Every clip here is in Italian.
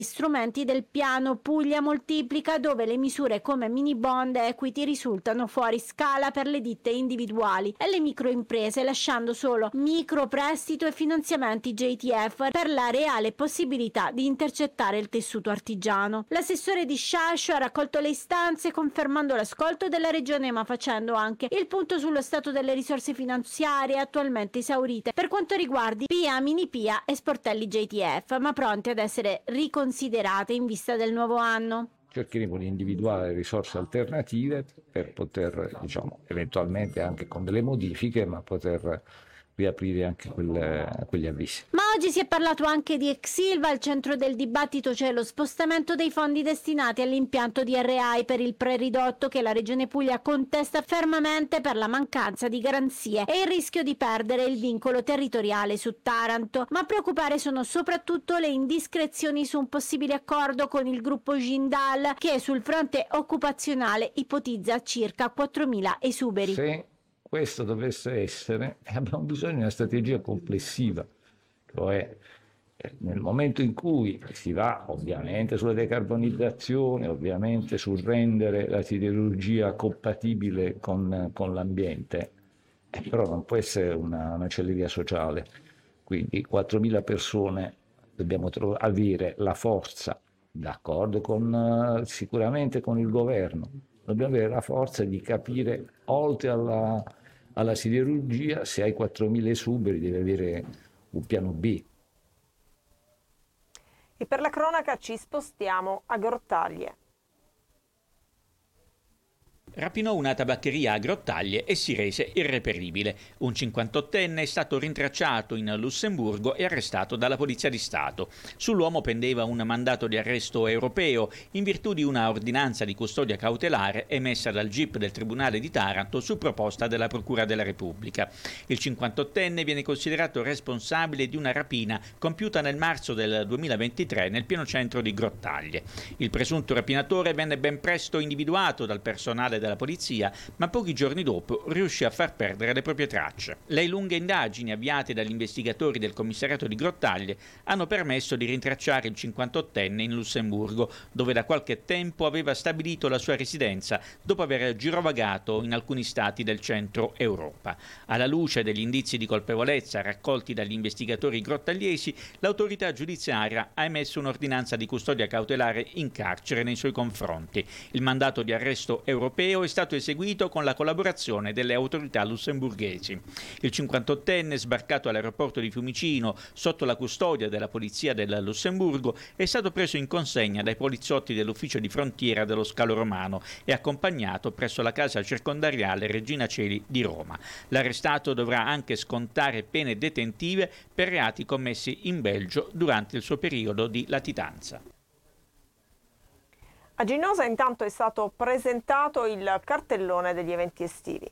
strumenti del piano Puglia Moltiplica, dove le misure come mini bond e equity risultano fuori scala per le ditte individuali e le microimprese, lasciando solo microprestito e finanziamenti JTF per la reale possibilità di intercettare il tessuto artigiano. L'assessore di Sciascio ha raccolto le istanze confermando l'ascolto della regione, ma facendo anche il punto sullo stato delle risorse finanziarie attualmente esaurite per quanto riguarda PIA, mini PIA e sportelli JTF, ma pronti ad essere riconsiderate in vista del nuovo anno. Cercheremo di individuare risorse alternative per poter, eventualmente anche con delle modifiche, ma poter riaprire anche quegli avvisi. Ma oggi si è parlato anche di ex Ilva. Al centro del dibattito c'è lo spostamento dei fondi destinati all'impianto di RAI per il preridotto, che la Regione Puglia contesta fermamente per la mancanza di garanzie e il rischio di perdere il vincolo territoriale su Taranto. Ma a preoccupare sono soprattutto le indiscrezioni su un possibile accordo con il gruppo Jindal, che sul fronte occupazionale ipotizza circa 4.000 esuberi. Se questo dovesse essere, abbiamo bisogno di una strategia complessiva, cioè nel momento in cui si va ovviamente sulla decarbonizzazione, ovviamente sul rendere la siderurgia compatibile con l'ambiente, però non può essere una macelleria sociale. Quindi 4.000 persone, dobbiamo avere la forza, d'accordo sicuramente con il governo, dobbiamo avere la forza di capire, oltre alla siderurgia, se hai 4.000 esuberi devi avere un piano B. E per la cronaca ci spostiamo a Grottaglie. Rapinò una tabaccheria a Grottaglie e si rese irreperibile. Un 58enne è stato rintracciato in Lussemburgo e arrestato dalla Polizia di Stato. Sull'uomo pendeva un mandato di arresto europeo in virtù di una ordinanza di custodia cautelare emessa dal GIP del Tribunale di Taranto su proposta della Procura della Repubblica. Il 58enne viene considerato responsabile di una rapina compiuta nel marzo del 2023 nel pieno centro di Grottaglie. Il presunto rapinatore venne ben presto individuato dal personale della polizia, ma pochi giorni dopo riuscì a far perdere le proprie tracce. Le lunghe indagini avviate dagli investigatori del commissariato di Grottaglie hanno permesso di rintracciare il 58enne in Lussemburgo, dove da qualche tempo aveva stabilito la sua residenza dopo aver girovagato in alcuni stati del centro Europa. Alla luce degli indizi di colpevolezza raccolti dagli investigatori grottagliesi, l'autorità giudiziaria ha emesso un'ordinanza di custodia cautelare in carcere nei suoi confronti. Il mandato di arresto europeo è stato eseguito con la collaborazione delle autorità lussemburghesi. Il 58enne, sbarcato all'aeroporto di Fiumicino sotto la custodia della polizia del Lussemburgo, è stato preso in consegna dai poliziotti dell'ufficio di frontiera dello Scalo Romano e accompagnato presso la casa circondariale Regina Coeli di Roma. L'arrestato dovrà anche scontare pene detentive per reati commessi in Belgio durante il suo periodo di latitanza. A Ginosa intanto è stato presentato il cartellone degli eventi estivi.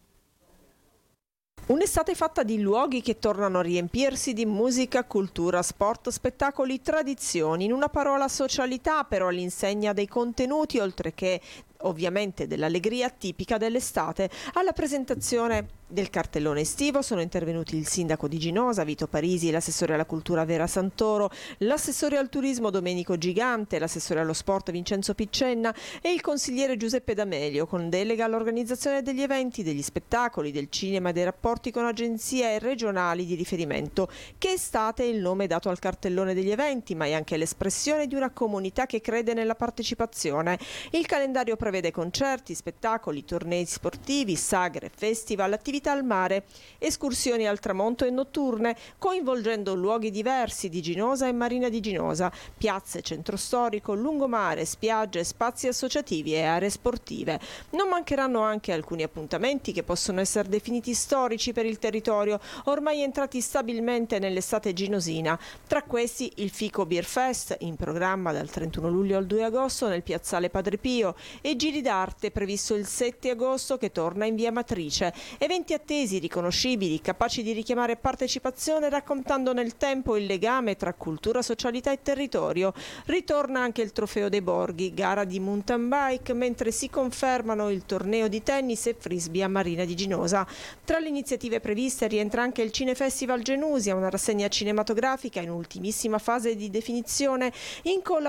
Un'estate fatta di luoghi che tornano a riempirsi di musica, cultura, sport, spettacoli, tradizioni. In una parola socialità, però all'insegna dei contenuti, oltre che ovviamente dell'allegria tipica dell'estate. Alla presentazione del cartellone estivo sono intervenuti il sindaco di Ginosa, Vito Parisi, l'assessore alla cultura Vera Santoro, l'assessore al turismo Domenico Gigante, l'assessore allo sport Vincenzo Piccenna e il consigliere Giuseppe D'Amelio, con delega all'organizzazione degli eventi, degli spettacoli, del cinema e dei rapporti con agenzie regionali di riferimento. Che estate è il nome dato al cartellone degli eventi, ma è anche l'espressione di una comunità che crede nella partecipazione. Il calendario prevede concerti, spettacoli, tornei sportivi, sagre, festival, attività al mare, escursioni al tramonto e notturne, coinvolgendo luoghi diversi di Ginosa e Marina di Ginosa, piazze, centro storico, lungomare, spiagge, spazi associativi e aree sportive. Non mancheranno anche alcuni appuntamenti che possono essere definiti storici per il territorio, ormai entrati stabilmente nell'estate ginosina. Tra questi il Fico Beer Fest, in programma dal 31 luglio al 2 agosto nel piazzale Padre Pio, e Giri d'Arte, previsto il 7 agosto, che torna in via Matrice. Eventi attesi, riconoscibili, capaci di richiamare partecipazione, raccontando nel tempo il legame tra cultura, socialità e territorio. Ritorna anche il Trofeo dei Borghi, gara di mountain bike, mentre si confermano il torneo di tennis e frisbee a Marina di Ginosa. Tra le iniziative previste rientra anche il Cinefestival Genusia, una rassegna cinematografica in ultimissima fase di definizione in collaborazione